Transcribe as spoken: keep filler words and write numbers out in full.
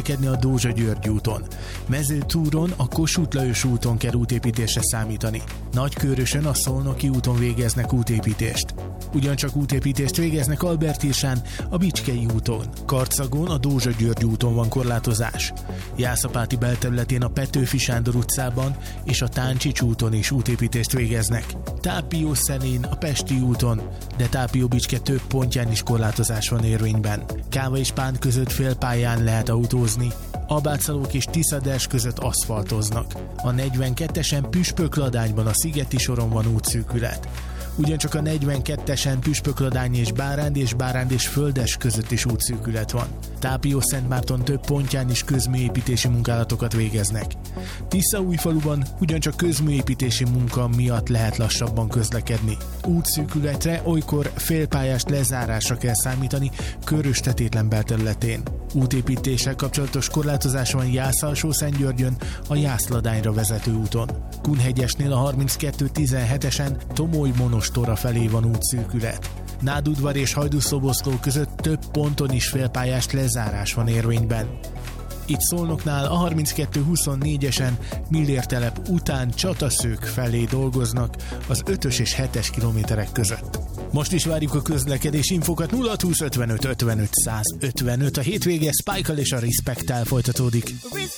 közlekedni a Dózsa-György úton. Mezőtúron a Kossuth-Lajos úton kell útépítésre számítani. Nagykőrösön a Szolnoki úton végeznek útépítést. Ugyancsak útépítést végeznek Albertírsán, a Bicskei úton. Karcagon a Dózsa-György úton van korlátozás. Jászapáti belterületén a Petőfi Sándor utcában és a Táncsics úton is útépítést végeznek. Tápió-Szelén a Pesti úton, de Tápió-Bicske több pontján is korlátozás van érvényben. Káva és Pán között félpályán lehet autózni. Albácsalók és Tiszaders között aszfaltoznak. A negyvenkettesen Püspökladányban a Szigeti soron van útszűkület. Ugyancsak a negyvenkettesen Püspökladány és Báránd és Báránd és Földes között is útszűkület van. Tápió-Szentmárton több pontján is közműépítési munkálatokat végeznek. Tiszaújfaluban ugyancsak közműépítési munka miatt lehet lassabban közlekedni. Útszűkületre olykor félpályás lezárásra kell számítani Körös-Tetétlen belterületén. Útépítéssel kapcsolatos korlátozás van Jász-Alsó-Szentgyörgyön, a Jászladányra vezető úton. Kunhegyesnél a harminckettő tizenhetesen Tomoly-Monostorra felé van útszűkület. Nádudvar és Hajdúszoboszló között több ponton is félpályás lezárás van érvényben. Itt Szolnoknál a harminckettő huszonnégyesen Millértelep után Csataszők felé dolgoznak az ötös és hetes kilométerek között. Most is várjuk a közlekedés infokat. Nulla húsz ötvenöt ötvenöt száz ötvenöt. A hétvége Spike-kal és a Respect-tel folytatódik.